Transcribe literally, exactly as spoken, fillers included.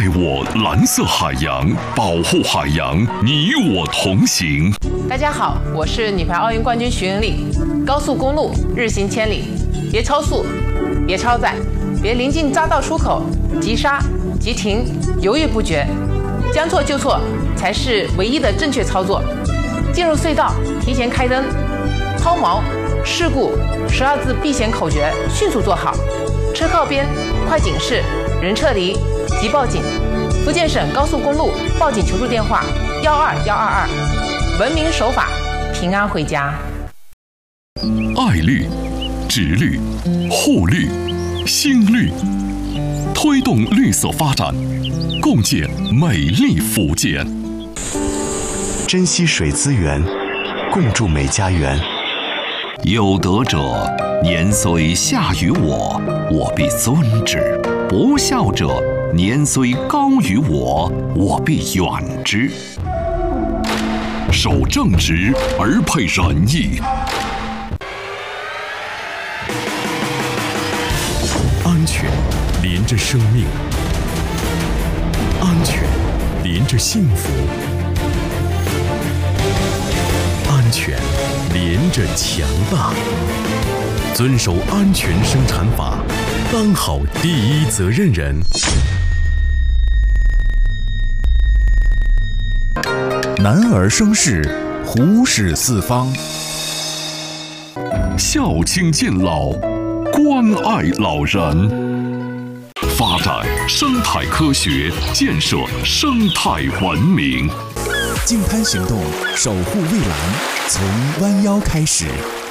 爱我蓝色海洋，保护海洋，你我同行。 大家好，我是女排奥运冠军徐云丽。高速公路日行千里，别超速，别超载，别临近匝道出口急刹、急停，犹豫不决，将错就错才是唯一的正确操作。进入隧道提前开灯，抛锚、事故十二字避险口诀迅速做好。车靠边，快警示，人撤离，即报警。福建省高速公路报警求助电话：幺二幺二二。文明守法，平安回家。 爱绿、植绿、护绿、新绿，推动绿色发展，共建美丽福建。 珍惜水资源，共筑美家园。 有德者年虽下于我，我必尊之；不孝者年虽高于我，我必远之。 守正直而配仁义， 安全连着生命，安全连着幸福，安全连着强大。遵守安全生产法，当好第一责任人。男儿生事，虎视四方。 孝亲敬老，关爱老人，发展生态科学，建设生态文明。 净滩行动，守护蔚蓝，从弯腰开始。